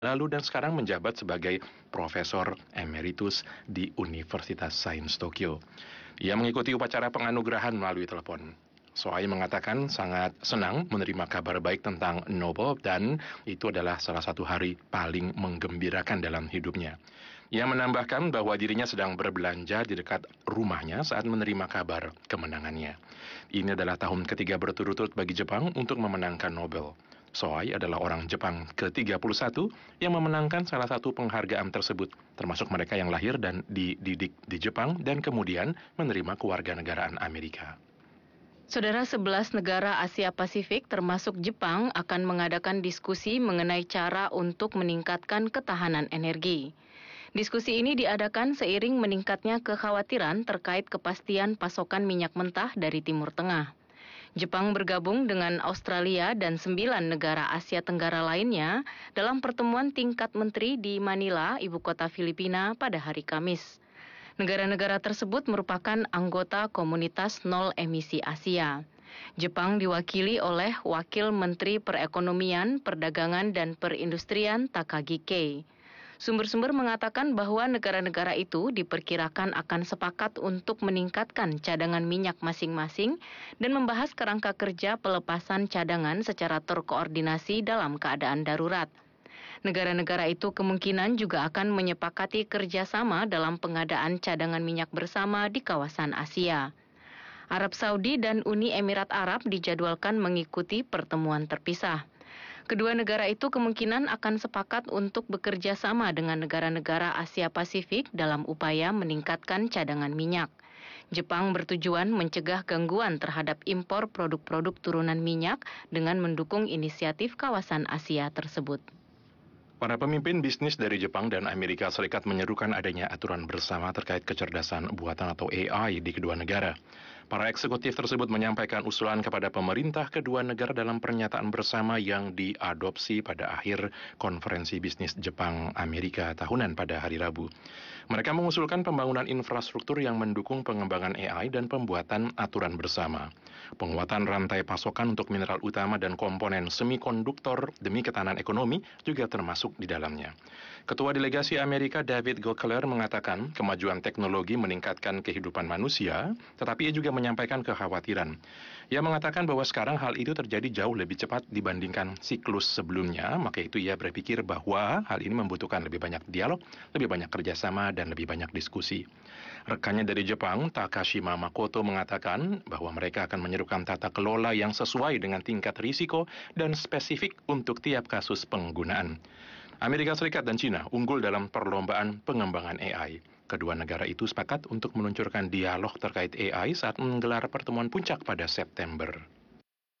lalu dan sekarang menjabat sebagai Profesor Emeritus di Universitas Sains Tokyo. Ia mengikuti upacara penganugerahan melalui telepon. Soai mengatakan sangat senang menerima kabar baik tentang Nobel dan itu adalah salah satu hari paling menggembirakan dalam hidupnya. Ia menambahkan bahwa dirinya sedang berbelanja di dekat rumahnya saat menerima kabar kemenangannya. Ini adalah tahun ketiga berturut-turut bagi Jepang untuk memenangkan Nobel. Soai adalah orang Jepang ke-31 yang memenangkan salah satu penghargaan tersebut, termasuk mereka yang lahir dan dididik di Jepang dan kemudian menerima kewarganegaraan Amerika. Saudara, 11 negara Asia Pasifik termasuk Jepang akan mengadakan diskusi mengenai cara untuk meningkatkan ketahanan energi. Diskusi ini diadakan seiring meningkatnya kekhawatiran terkait kepastian pasokan minyak mentah dari Timur Tengah. Jepang bergabung dengan Australia dan 9 negara Asia Tenggara lainnya dalam pertemuan tingkat menteri di Manila, ibu kota Filipina, pada hari Kamis. Negara-negara tersebut merupakan anggota komunitas nol emisi Asia. Jepang diwakili oleh Wakil Menteri Perekonomian, Perdagangan, dan Perindustrian Takagi Kei. Sumber-sumber mengatakan bahwa negara-negara itu diperkirakan akan sepakat untuk meningkatkan cadangan minyak masing-masing dan membahas kerangka kerja pelepasan cadangan secara terkoordinasi dalam keadaan darurat. Negara-negara itu kemungkinan juga akan menyepakati kerjasama dalam pengadaan cadangan minyak bersama di kawasan Asia. Arab Saudi dan Uni Emirat Arab dijadwalkan mengikuti pertemuan terpisah. Kedua negara itu kemungkinan akan sepakat untuk bekerja sama dengan negara-negara Asia Pasifik dalam upaya meningkatkan cadangan minyak. Jepang bertujuan mencegah gangguan terhadap impor produk-produk turunan minyak dengan mendukung inisiatif kawasan Asia tersebut. Para pemimpin bisnis dari Jepang dan Amerika Serikat menyerukan adanya aturan bersama terkait kecerdasan buatan atau AI di kedua negara. Para eksekutif tersebut menyampaikan usulan kepada pemerintah kedua negara dalam pernyataan bersama yang diadopsi pada akhir konferensi bisnis Jepang-Amerika tahunan pada hari Rabu. Mereka mengusulkan pembangunan infrastruktur yang mendukung pengembangan AI dan pembuatan aturan bersama. Penguatan rantai pasokan untuk mineral utama dan komponen semikonduktor demi ketahanan ekonomi juga termasuk di dalamnya. Ketua Delegasi Amerika David Goekler mengatakan kemajuan teknologi meningkatkan kehidupan manusia, tetapi ia juga menyampaikan kekhawatiran. Ia mengatakan bahwa sekarang hal itu terjadi jauh lebih cepat dibandingkan siklus sebelumnya, maka itu ia berpikir bahwa hal ini membutuhkan lebih banyak dialog, lebih banyak kerjasama, dan lebih banyak diskusi. Rekannya dari Jepang, Takashima Makoto, mengatakan bahwa mereka akan menyerukan tata kelola yang sesuai dengan tingkat risiko dan spesifik untuk tiap kasus penggunaan. Amerika Serikat dan China unggul dalam perlombaan pengembangan AI. Kedua negara itu sepakat untuk meluncurkan dialog terkait AI saat menggelar pertemuan puncak pada September.